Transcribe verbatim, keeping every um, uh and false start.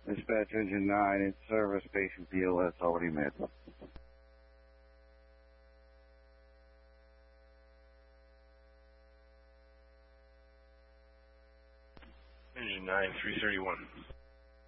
Dispatch Engine nine in service, patient P O S already met. Engine nine, three thirty-one.